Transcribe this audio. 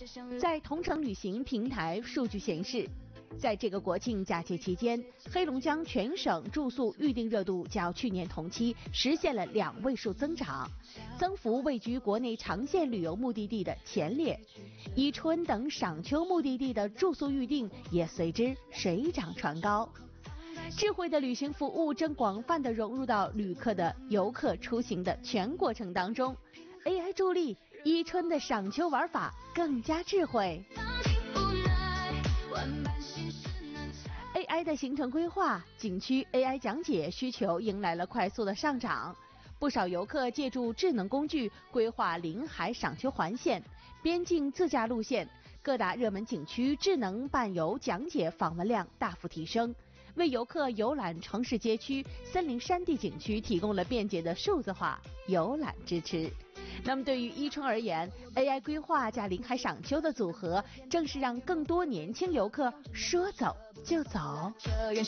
在同程旅行平台数据显示，在这个国庆假期期间，黑龙江全省住宿预订热度较去年同期实现了2位数增长，增幅位居国内长线旅游目的地的前列。伊春等赏秋目的地的住宿预订也随之水涨船高。智慧的旅行服务正广泛地融入到游客出行的全过程当中。AI 助力伊春的赏秋玩法更加智慧。AI 的行程规划、景区 AI 讲解需求迎来了快速的上涨，不少游客借助智能工具规划临海赏秋环线、边境自驾路线，各大热门景区智能伴游讲解访问量大幅提升，为游客游览城市街区、森林山地景区提供了便捷的数字化游览支持。那么对于伊春而言， AI 规划加临海赏秋的组合，正是让更多年轻游客说走就走。